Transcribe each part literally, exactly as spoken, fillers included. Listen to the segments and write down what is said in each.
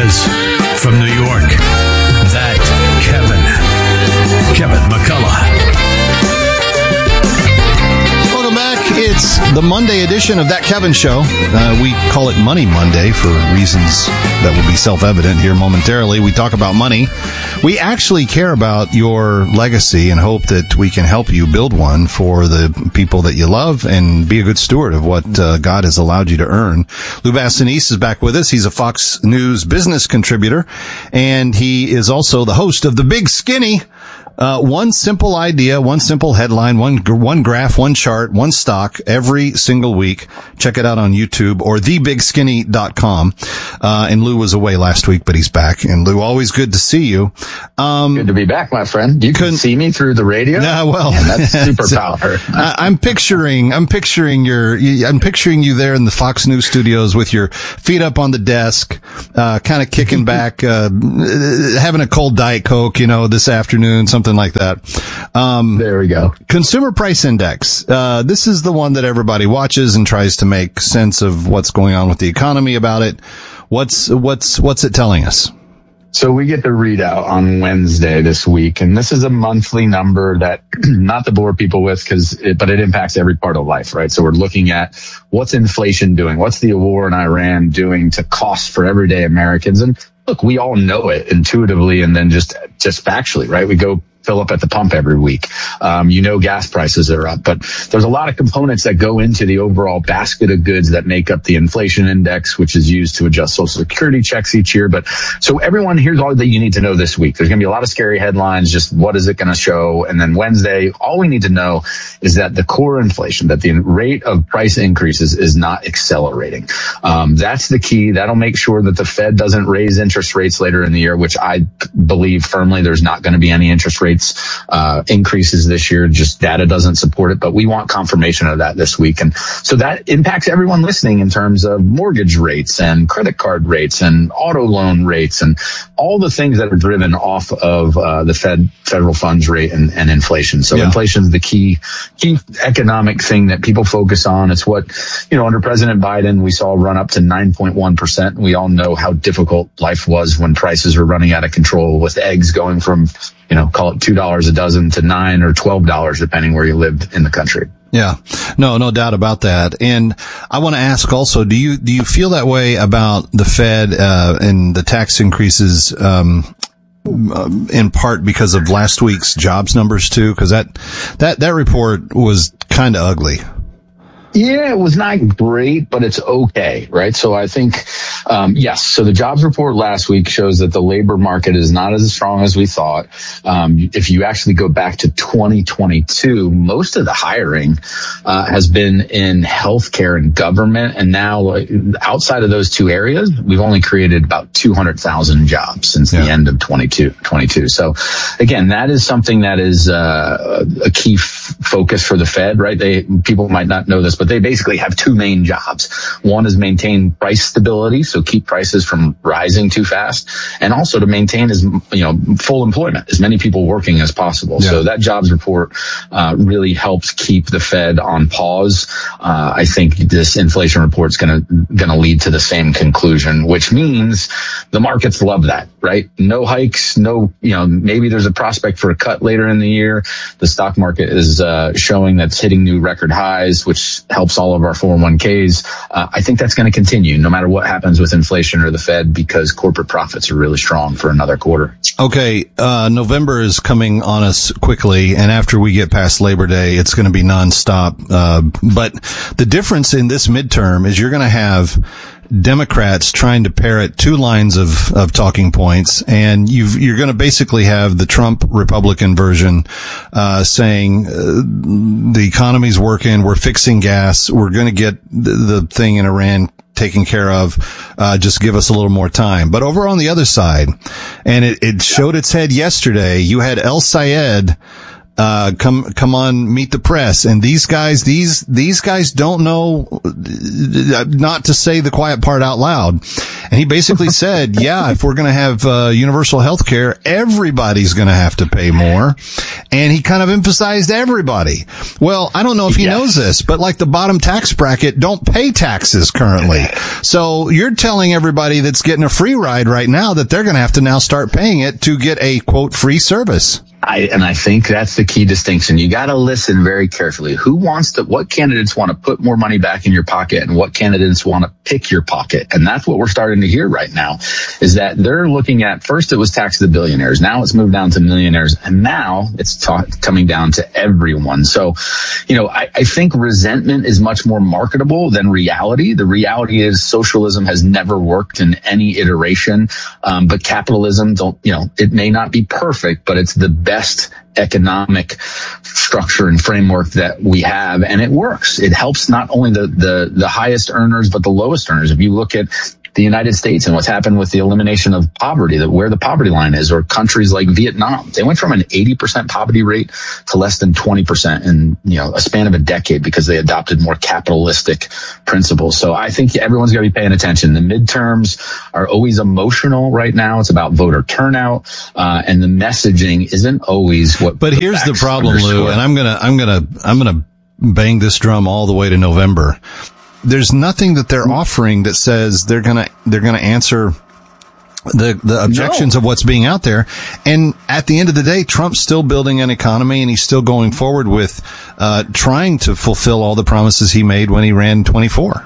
is from New York, that Kevin, Kevin McCullough. Welcome back. It's the Monday edition of That Kevin Show. Uh, we call it Money Monday for reasons that will be self-evident here momentarily. We talk about money. We actually care about your legacy and hope that we can help you build one for the people that you love and be a good steward of what uh, God has allowed you to earn. Lou Bassanese is back with us. He's a Fox News business contributor, and he is also the host of The Big Skinny. Uh, one simple idea, one simple headline, one, one graph, one chart, one stock every single week. Check it out on YouTube or the big skinny dot com. Uh, and Lou was away last week, but he's back. And Lou, always good to see you. Um, good to be back, my friend. You can see me through the radio. Yeah, well, Man, that's superpower. I, I'm picturing, I'm picturing your, I'm picturing you there in the Fox News studios with your feet up on the desk, uh, kind of kicking back, uh, having a cold Diet Coke, you know, this afternoon, something like that. Um, there we go. Consumer Price Index. Uh, this is the one that everybody watches and tries to make sense of what's going on with the economy about it. What's, what's, what's it telling us? So we get the readout on Wednesday this week, and this is a monthly number that not to bore people with, because it, but it impacts every part of life, right? So we're looking at what's inflation doing, what's the war in Iran doing to costs for everyday Americans, and look, we all know it intuitively, and then just just factually, right? We go fill up at the pump every week. Um, you know, gas prices are up, but there's a lot of components that go into the overall basket of goods that make up the inflation index, which is used to adjust Social Security checks each year. But so everyone, here's all that you need to know this week. There's going to be a lot of scary headlines. Just what is it going to show? And then Wednesday, all we need to know is that the core inflation, that the rate of price increases is not accelerating. Um, that's the key. That'll make sure that the Fed doesn't raise interest rates later in the year, which I believe firmly there's not going to be any interest rate Uh, increases this year. Just data doesn't support it, but we want confirmation of that this week. And so that impacts everyone listening in terms of mortgage rates and credit card rates and auto loan rates and all the things that are driven off of uh, the Fed federal funds rate and, and inflation. So yeah. Inflation is the key, key economic thing that people focus on. It's what, you know, under President Biden, we saw run up to nine point one percent. We all know how difficult life was when prices were running out of control, with eggs going from, you know, call it two dollars a dozen to nine or twelve dollars, depending where you lived in the country. Yeah, no, no doubt about that. And I want to ask also, do you, do you feel that way about the Fed, uh, and the tax increases, um, in part because of last week's jobs numbers too? Cause that, that, that report was kind of ugly. Yeah, it was not great, but it's okay, right? So I think, um, yes, so the jobs report last week shows that the labor market is not as strong as we thought. Um, if you actually go back to twenty twenty-two, most of the hiring uh, has been in healthcare and government. And now outside of those two areas, we've only created about two hundred thousand jobs since yeah. the end of twenty-two twenty-two. So again, that is something that is uh, a key f- focus for the Fed, right? They, people might not know this, but they basically have two main jobs. One is maintain price stability, so keep prices from rising too fast, and also to maintain as, you know, full employment, as many people working as possible. Yeah. So that jobs report uh, really helps keep the Fed on pause. Uh, I think this inflation report is going to going to lead to the same conclusion, which means the markets love that, right? No hikes, no, you know, maybe there's a prospect for a cut later in the year. The stock market is uh, showing that's hitting new record highs, which helps all of our four oh one k's. Uh, I think that's going to continue no matter what happens with inflation or the Fed, because corporate profits are really strong for another quarter. Okay. Uh, November is coming on us quickly, and after we get past Labor Day, it's going to be nonstop. Uh, but the difference in this midterm is you're going to have Democrats trying to parrot two lines of, of talking points, and you've, you're going to basically have the Trump Republican version, uh, saying, uh, the economy's working, we're fixing gas, we're going to get the, the thing in Iran taken care of, uh, just give us a little more time. But over on the other side, and it, it showed its head yesterday, you had El Sayed, uh, come, come on, meet the press. And these guys, these, these guys don't know not to say the quiet part out loud. And he basically said, yeah, if we're going to have, uh, universal health care, everybody's going to have to pay more. And he kind of emphasized everybody. Well, I don't know if he yes. knows this, but like the bottom tax bracket don't pay taxes currently. So you're telling everybody that's getting a free ride right now that they're going to have to now start paying it to get a quote free service. I, and I think that's the key distinction. You got to listen very carefully. Who wants to, what candidates want to put more money back in your pocket and what candidates want to pick your pocket? And that's what we're starting to hear right now is that they're looking at, first it was tax the billionaires. Now it's moved down to millionaires. And now it's ta- coming down to everyone. So, you know, I, I think resentment is much more marketable than reality. The reality is socialism has never worked in any iteration. Um, but capitalism don't, you know, it may not be perfect, but it's the best best economic structure and framework that we have, and it works. It helps not only the, the, the highest earners, but the lowest earners. If you look at the United States and what's happened with the elimination of poverty, that where the poverty line is, or countries like Vietnam, they went from an eighty percent poverty rate to less than twenty percent in, you know, a span of a decade because they adopted more capitalistic principles. So I think everyone's got to be paying attention. The midterms are always emotional right now. It's about voter turnout, uh, and the messaging isn't always what. But here's the problem, Lou, and I'm gonna, I'm gonna, I'm gonna bang this drum all the way to November. There's nothing that they're offering that says they're gonna they're gonna answer the the objections no. of what's being out there. And at the end of the day, Trump's still building an economy, and he's still going forward with uh trying to fulfill all the promises he made when he ran twenty-four.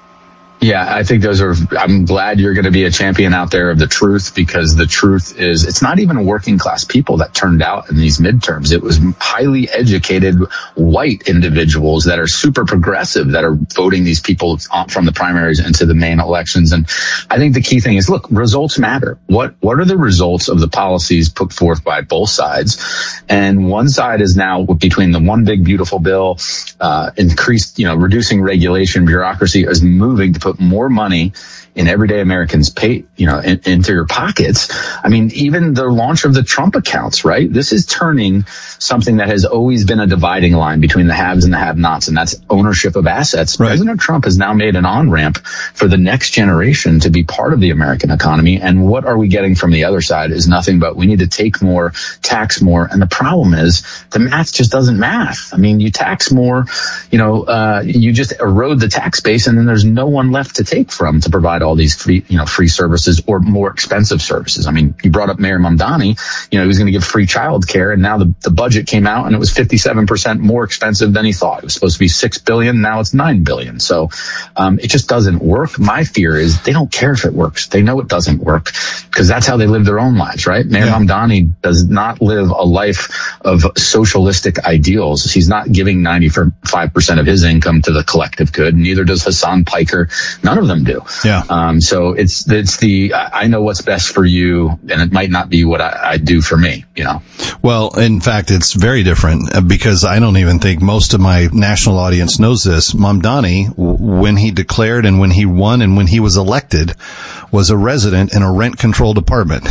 Yeah, I think those are, I'm glad you're going to be a champion out there of the truth, because the truth is it's not even working class people that turned out in these midterms. It was highly educated white individuals that are super progressive that are voting these people from the primaries into the main elections. And I think the key thing is, look, results matter. What, what are the results of the policies put forth by both sides? And one side is now between the one big beautiful bill, uh, increased, you know, reducing regulation, bureaucracy, is moving to put more money in everyday Americans' pay, you know, in, into your pockets. I mean, even the launch of the Trump accounts, right? This is turning something that has always been a dividing line between the haves and the have-nots, and that's ownership of assets. Right. President Trump has now made an on-ramp for the next generation to be part of the American economy. And what are we getting from the other side is nothing but we need to take more, tax more. And the problem is the math just doesn't math. I mean, you tax more, you know, uh, you just erode the tax base, and then there's no one left to take from to provide all these free, you know, free services or more expensive services. I mean, you brought up Mayor Mamdani, you know, he was going to give free child care, and now the, the budget came out and it was fifty-seven percent more expensive than he thought. It was supposed to be six billion. Now it's nine billion. So, um, it just doesn't work. My fear is they don't care if it works. They know it doesn't work because that's how they live their own lives, right? Mayor yeah. Mamdani does not live a life of socialistic ideals. He's not giving ninety-five percent of his income to the collective good. Neither does Hassan Piker. None of them do. Yeah. Um, so it's, it's the, I know what's best for you, and it might not be what I, I do for me, you know? Well, in fact, it's very different because I don't even think most of my national audience knows this. Mamdani, when he declared and when he won and when he was elected, was a resident in a rent controlled apartment.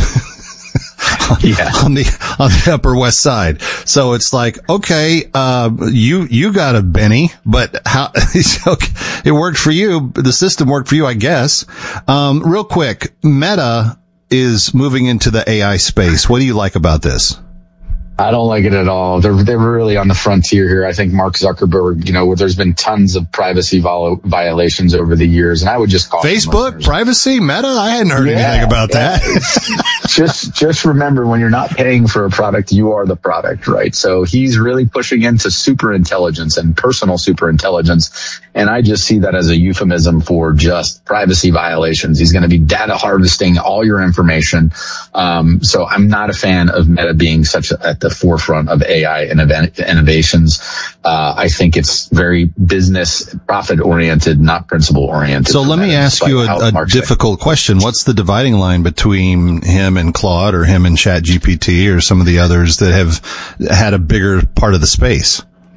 Yeah. on the on the Upper West Side. So it's like, okay, uh you you got a Benny, but how it worked for you, the system worked for you, I guess. Um real quick, Meta is moving into the A I space. What do you like about this? I don't like it at all. They're they're really on the frontier here. I think Mark Zuckerberg, you know, where there's been tons of privacy vol- violations over the years, and I would just call Facebook privacy, Meta. I hadn't heard yeah, anything about yeah. that. just just remember, when you're not paying for a product, you are the product, right? So he's really pushing into super intelligence and personal super intelligence, and I just see that as a euphemism for just privacy violations. He's going to be data harvesting all your information. Um, so I'm not a fan of Meta being such a, at the forefront of A I innovations. Uh, I think it's very business profit oriented, not principle oriented. So let me ask you a, a difficult question. What's the dividing line between him and Claude, or him and Chat G P T, or some of the others that have had a bigger part of the space?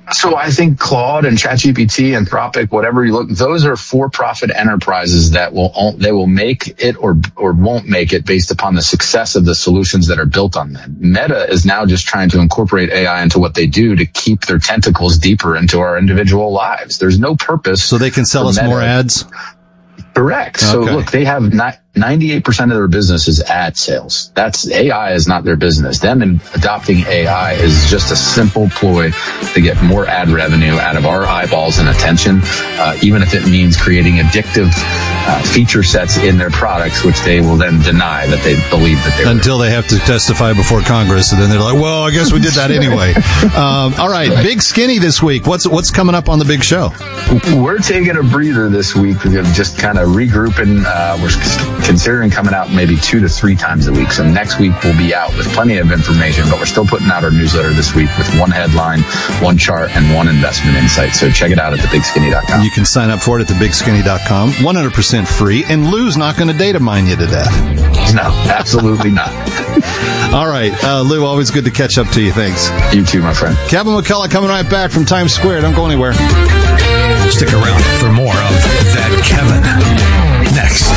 So I think Claude and ChatGPT, Anthropic, whatever you look, those are for-profit enterprises that will they will make it or or won't make it based upon the success of the solutions that are built on them. Meta is now just trying to incorporate A I into what they do to keep their tentacles deeper into our individual lives. There's no purpose. So they can sell us Meta. More ads? Correct. Okay. So look, they have not ninety-eight percent of their business is ad sales. That's A I is not their business. Them in adopting A I is just a simple ploy to get more ad revenue out of our eyeballs and attention, uh, even if it means creating addictive uh, feature sets in their products, which they will then deny that they believe that they Until were. They have to testify before Congress, and then they're like, well, I guess we did that anyway. um, all right, Big Skinny this week. What's what's coming up on the big show? We're taking a breather this week. We're just kind of regrouping. Uh, we're considering coming out maybe two to three times a week. So next week we'll be out with plenty of information, but we're still putting out our newsletter this week with one headline, one chart, and one investment insight. So check it out at the big skinny dot com. You can sign up for it at the big skinny dot com. one hundred percent free, and Lou's not going to data mine you to death. No, absolutely not. All right. Uh, Lou, always good to catch up to you. Thanks. You too, my friend. Kevin McCullough coming right back from Times Square. Don't go anywhere. Stick around for more of That Kevin next.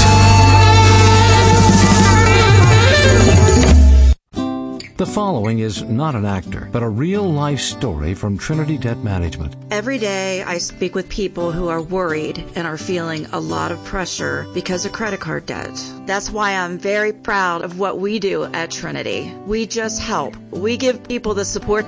The following is not an actor, but a real-life story from Trinity Debt Management. Every day I speak with people who are worried and are feeling a lot of pressure because of credit card debt. That's why I'm very proud of what we do at Trinity. We just help. We give people the support